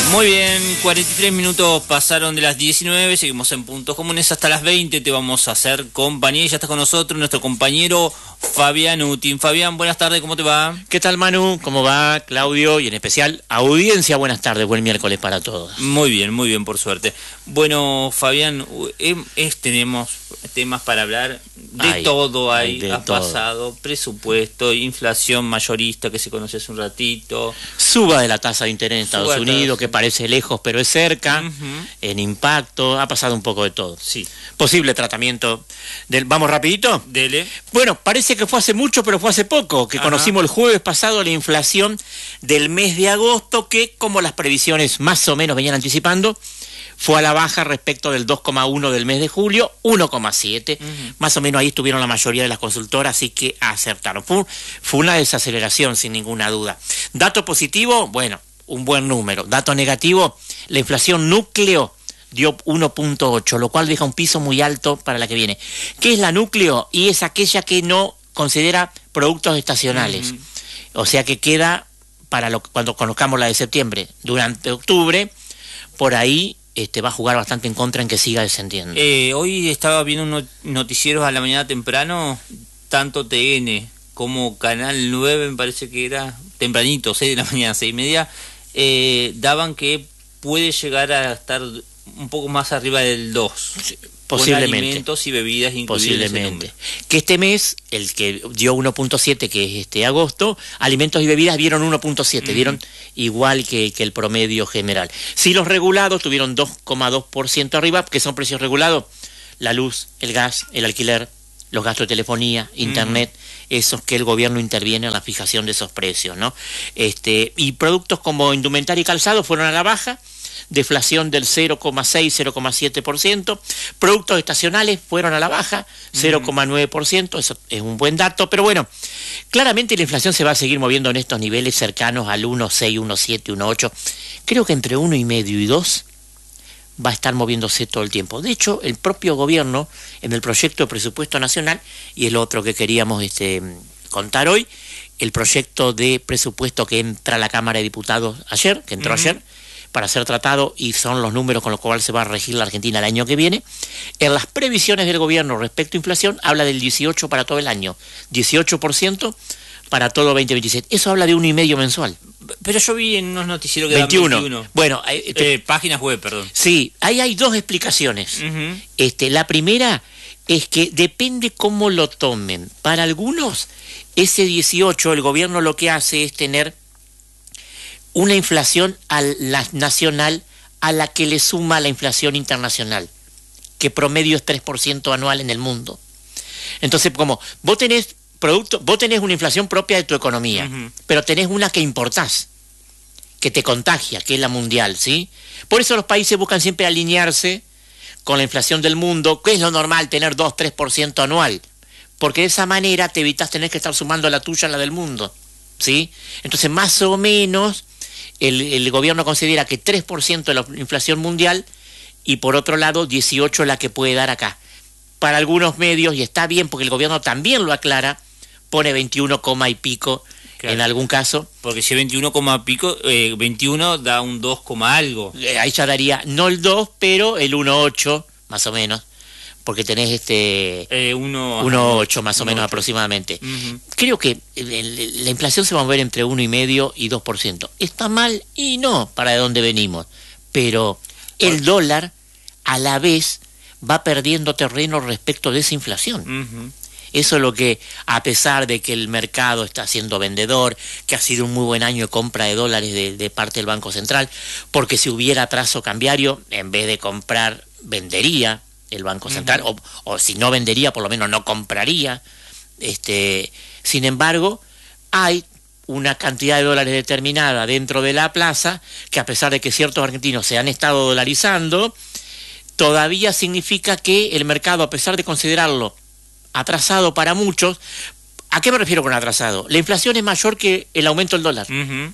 Muy bien, 43 minutos pasaron de las 19, seguimos en Puntos Comunes hasta las 20, te vamos a hacer compañía y ya está con nosotros nuestro compañero Fabián Utin. Fabián, buenas tardes, ¿cómo te va? ¿Qué tal, Manu? ¿Cómo va, Claudio? Y en especial, audiencia, buenas tardes, buen miércoles para todos. Muy bien, por suerte. Bueno, Fabián, tenemos temas para hablar de todo, has pasado, presupuesto, inflación mayorista que se conoce hace un ratito. Suba de la tasa de interés en Estados Unidos, que parece lejos pero es cerca, en impacto, ha pasado un poco de todo. Sí. Posible tratamiento del... ¿Vamos rapidito? Dele. Bueno, parece que fue hace mucho, pero fue hace poco, que conocimos el jueves pasado la inflación del mes de agosto, que como las previsiones más o menos venían anticipando, fue a la baja respecto del 2,1 del mes de julio, 1,7. Más o menos ahí estuvieron la mayoría de las consultoras, así que acertaron. Fue una desaceleración, sin ninguna duda. Dato positivo, bueno, un buen número. Dato negativo, la inflación núcleo dio 1,8, lo cual deja un piso muy alto para la que viene. ¿Qué es la núcleo? Y es aquella que no considera productos estacionales. O sea que queda para cuando conozcamos la de septiembre. Durante octubre, por ahí va a jugar bastante en contra en que siga descendiendo. Hoy estaba viendo unos noticieros a la mañana temprano, tanto TN como Canal 9, me parece que era tempranito, 6 de la mañana, 6:30, daban que puede llegar a estar un poco más arriba del 2. Sí, posiblemente. Con alimentos y bebidas incluidas. Posiblemente. Que este mes, el que dio 1,7, que es agosto, alimentos y bebidas vieron 1,7, dieron igual que el promedio general. Si los regulados tuvieron 2,2% arriba, que son precios regulados, la luz, el gas, el alquiler, los gastos de telefonía, internet, esos que el gobierno interviene en la fijación de esos precios, ¿no? Y productos como indumentaria y calzado fueron a la baja, deflación del 0,6, 0,7%, productos estacionales fueron a la baja, 0,9%, eso es un buen dato, pero bueno, claramente la inflación se va a seguir moviendo en estos niveles cercanos al 1,6, 1,7, 1,8, creo que entre 1,5 y 2 va a estar moviéndose todo el tiempo. De hecho, el propio gobierno, en el proyecto de presupuesto nacional, y el otro que queríamos contar hoy, el proyecto de presupuesto que entra a la Cámara de Diputados ayer, que entró ayer, para ser tratado, y son los números con los cuales se va a regir la Argentina el año que viene, en las previsiones del gobierno respecto a inflación, habla del 18 para todo el año, 18% para todo 2027. Eso habla de 1,5 mensual. Pero yo vi en unos noticieros que 21. Bueno, páginas web, perdón. Sí, ahí hay dos explicaciones. La primera es que depende cómo lo tomen. Para algunos, ese 18, el gobierno lo que hace es tener una inflación nacional a la que le suma la inflación internacional, que promedio es 3% anual en el mundo. Entonces, como vos tenés una inflación propia de tu economía, pero tenés una que importás, que te contagia, que es la mundial, ¿sí? Por eso los países buscan siempre alinearse con la inflación del mundo, que es lo normal, tener 2-3% anual, porque de esa manera te evitas tener que estar sumando la tuya a la del mundo, ¿sí? Entonces, más o menos, el gobierno considera que 3% de la inflación mundial y por otro lado 18% la que puede dar acá. Para algunos medios, y está bien porque el gobierno también lo aclara, pone 21, y pico, claro, en algún caso. Porque si 21, pico, 21 da un 2, algo. Ahí ya daría, no el 2, pero el 1,8 más o menos, porque tenés 1,8 más o menos aproximadamente. Creo que la inflación se va a mover entre 1,5 y 2%. Está mal y no para de dónde venimos, pero el dólar a la vez va perdiendo terreno respecto de esa inflación. Eso es lo que, a pesar de que el mercado está siendo vendedor, que ha sido un muy buen año de compra de dólares de parte del Banco Central, porque si hubiera atraso cambiario, en vez de comprar, vendería el Banco Central, o si no vendería, por lo menos no compraría. Sin embargo, hay una cantidad de dólares determinada dentro de la plaza, que a pesar de que ciertos argentinos se han estado dolarizando, todavía significa que el mercado, a pesar de considerarlo atrasado para muchos, ¿a qué me refiero con atrasado? La inflación es mayor que el aumento del dólar.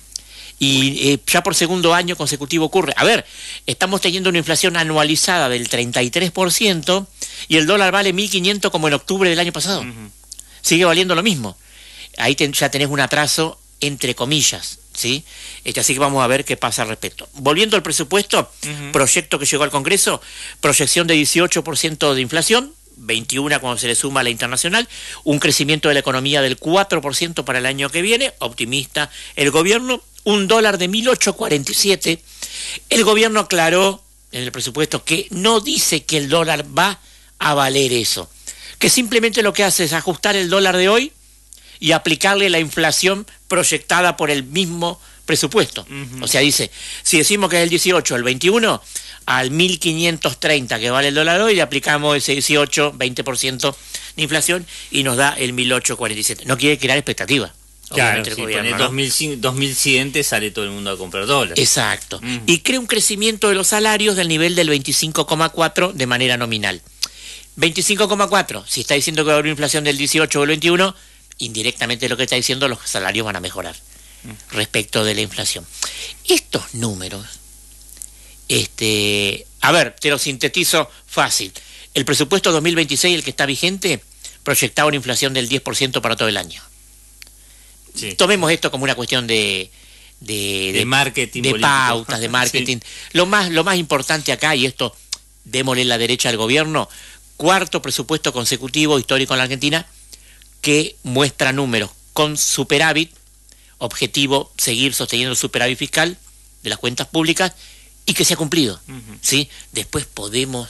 Y ya por segundo año consecutivo ocurre. A ver, estamos teniendo una inflación anualizada del 33% y el dólar vale 1.500 como en octubre del año pasado. Sigue valiendo lo mismo. Ahí ya tenés un atraso, entre comillas, ¿sí? Así que vamos a ver qué pasa al respecto. Volviendo al presupuesto, proyecto que llegó al Congreso, proyección de 18% de inflación, 21 cuando se le suma a la internacional, un crecimiento de la economía del 4% para el año que viene, optimista el gobierno, un dólar de 1.847. El gobierno aclaró en el presupuesto que no dice que el dólar va a valer eso, que simplemente lo que hace es ajustar el dólar de hoy y aplicarle la inflación proyectada por el mismo presupuesto. O sea, dice, si decimos que es el 18, el 21, al 1.530 que vale el dólar hoy, le aplicamos ese 18, 20% de inflación y nos da el 1.847. No quiere crear expectativa. Claro, si pone 2.100 te sale todo el mundo a comprar dólares. Exacto. Y crea un crecimiento de los salarios del nivel del 25,4 de manera nominal. 25,4, si está diciendo que va a haber inflación del 18 o el 21, indirectamente lo que está diciendo, los salarios van a mejorar respecto de la inflación. Estos números, a ver, te lo sintetizo fácil. El presupuesto 2026, el que está vigente, proyectaba una inflación del 10% para todo el año. Sí. Tomemos esto como una cuestión de marketing, de pautas, de marketing. Sí. Lo más importante acá, y esto démosle la derecha al gobierno, cuarto presupuesto consecutivo histórico en la Argentina que muestra números con superávit, objetivo seguir sosteniendo el superávit fiscal de las cuentas públicas y que se ha cumplido. ¿Sí? Después podemos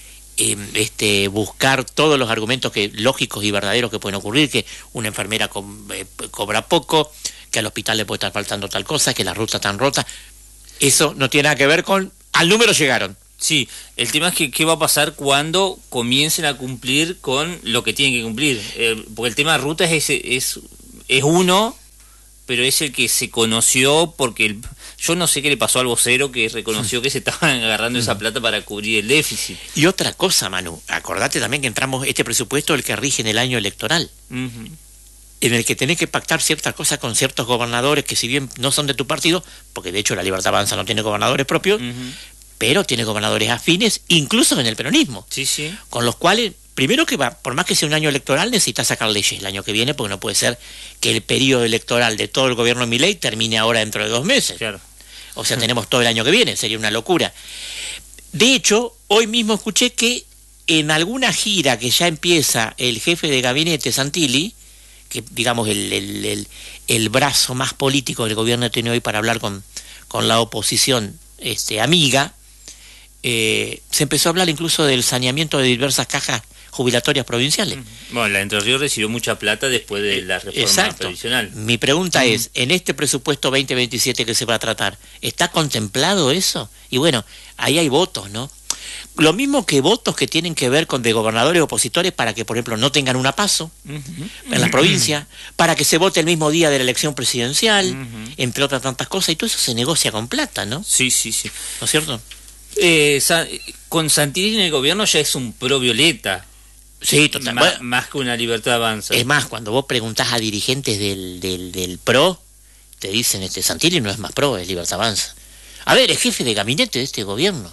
buscar todos los argumentos lógicos y verdaderos que pueden ocurrir, que una enfermera cobra poco, que al hospital le puede estar faltando tal cosa, que las rutas están rotas. Eso no tiene nada que ver con al número llegaron. Sí, el tema es que qué va a pasar cuando comiencen a cumplir con lo que tienen que cumplir. Porque el tema de rutas es uno, pero es el que se conoció porque yo no sé qué le pasó al vocero que reconoció que se estaban agarrando esa plata para cubrir el déficit. Y otra cosa, Manu, acordate también que entramos, este presupuesto es el que rige en el año electoral, en el que tenés que pactar ciertas cosas con ciertos gobernadores que si bien no son de tu partido, porque de hecho la Libertad Avanza no tiene gobernadores propios, pero tiene gobernadores afines, incluso en el peronismo, sí. Con los cuales, primero que por más que sea un año electoral, necesita sacar leyes el año que viene, porque no puede ser que el periodo electoral de todo el gobierno de Milei termine ahora dentro de 2 meses. Claro. O sea, tenemos todo el año que viene, sería una locura. De hecho, hoy mismo escuché que en alguna gira que ya empieza el jefe de gabinete, Santilli, que digamos el brazo más político del gobierno tiene hoy para hablar con la oposición amiga, se empezó a hablar incluso del saneamiento de diversas cajas jubilatorias provinciales. Bueno, la Entre Ríos recibió mucha plata después de la reforma previsional. Mi pregunta es, en este presupuesto 2027 que se va a tratar, ¿está contemplado eso? Y bueno, ahí hay votos, ¿no? Lo mismo que votos que tienen que ver con de gobernadores opositores para que, por ejemplo, no tengan una PASO en las provincias, para que se vote el mismo día de la elección presidencial, entre otras tantas cosas, y todo eso se negocia con plata, ¿no? Sí. ¿No es cierto? Con Santilli en el gobierno ya es un pro Violeta. Sí, total. Más que una Libertad Avanza. Es más, cuando vos preguntás a dirigentes del PRO, te dicen, Santilli no es más PRO, es Libertad Avanza. A ver, es jefe de gabinete de este gobierno.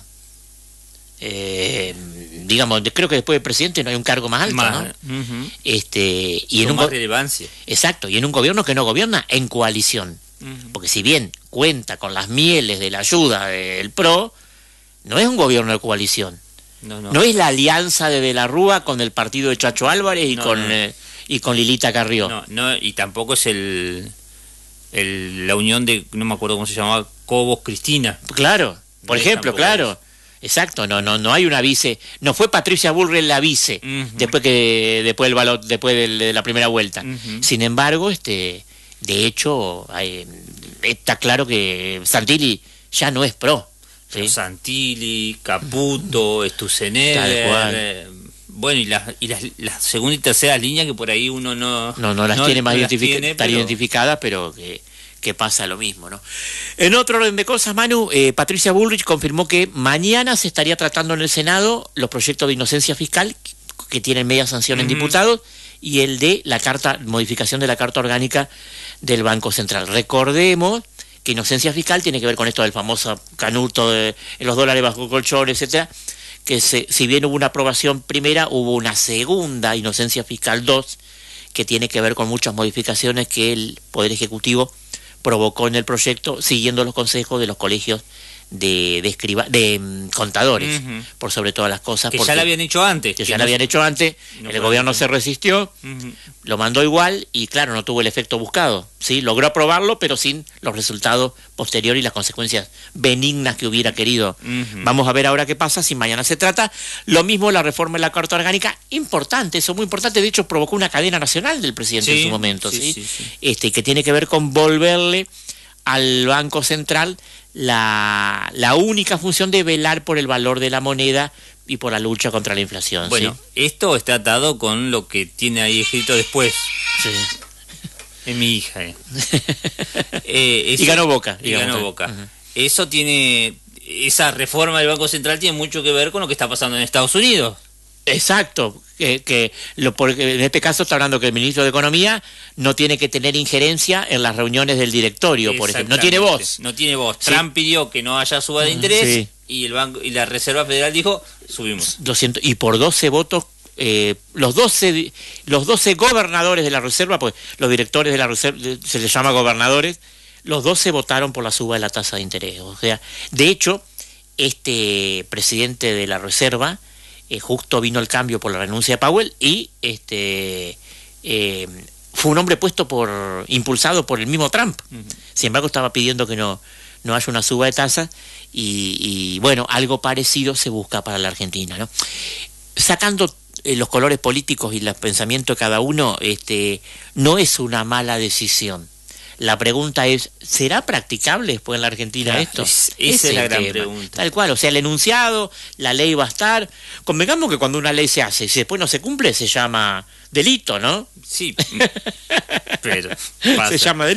Digamos, creo que después del presidente no hay un cargo más alto, ¿no? Y en más relevancia. Exacto, y en un gobierno que no gobierna en coalición. Porque si bien cuenta con las mieles de la ayuda del PRO, no es un gobierno de coalición. No es la alianza de la Rúa con el partido de Chacho Álvarez y con Lilita Carrió. No, y tampoco es la unión de, no me acuerdo cómo se llamaba, Cobos Cristina. Claro, por ejemplo, claro. Exacto, no hay una vice, no fue Patricia Bullrich la vice después de la primera vuelta. Sin embargo, de hecho, está claro que Santilli ya no es pro. ¿Sí? Santilli, Caputo, Stuseneder, bueno, y la segunda y tercera línea que por ahí uno no las tiene más identificadas, pero que pasa lo mismo, ¿no? En otro orden de cosas, Manu, Patricia Bullrich confirmó que mañana se estaría tratando en el Senado los proyectos de inocencia fiscal que tienen media sanción en diputados y el de la modificación de la Carta Orgánica del Banco Central. Recordemos que inocencia fiscal tiene que ver con esto del famoso canuto de los dólares bajo colchón, etcétera, que si bien hubo una aprobación primera, hubo una segunda inocencia fiscal 2, que tiene que ver con muchas modificaciones que el Poder Ejecutivo provocó en el proyecto, siguiendo los consejos de los colegios de contadores, por sobre todas las cosas. Que ya lo habían hecho antes. Que ya lo habían hecho antes, el gobierno se resistió, lo mandó igual y claro, no tuvo el efecto buscado. ¿Sí? Logró aprobarlo, pero sin los resultados posteriores y las consecuencias benignas que hubiera querido. Vamos a ver ahora qué pasa si mañana se trata. Lo mismo la reforma de la Carta Orgánica, importante, eso muy importante, de hecho provocó una cadena nacional del presidente en su momento, que tiene que ver con volverle al Banco Central la única función de velar por el valor de la moneda y por la lucha contra la inflación. Bueno, esto está atado con lo que tiene ahí escrito después. Es mi hija. Y ganó Boca. Y ganó Boca. Eso tiene... Esa reforma del Banco Central tiene mucho que ver con lo que está pasando en Estados Unidos. Exacto, porque en este caso está hablando que el ministro de Economía no tiene que tener injerencia en las reuniones del directorio, por ejemplo. No tiene voz. No tiene voz. Trump pidió que no haya suba de interés y el banco y la Reserva Federal dijo, subimos. 200, y por 12 votos, los 12 gobernadores de la Reserva, pues los directores de la Reserva se les llama gobernadores, los 12 votaron por la suba de la tasa de interés. O sea, de hecho, este presidente de la Reserva justo vino el cambio por la renuncia de Powell y fue un hombre impulsado por el mismo Trump. Sin embargo, estaba pidiendo que no haya una suba de tasas y bueno, algo parecido se busca para la Argentina, ¿no? Sacando los colores políticos y el pensamiento de cada uno, no es una mala decisión. La pregunta es, ¿será practicable después en la Argentina esto? Esa es la gran pregunta. Tal cual, o sea, el enunciado, la ley va a estar... Convengamos que cuando una ley se hace y si después no se cumple, se llama delito, ¿no? Sí, pero... Se llama delito.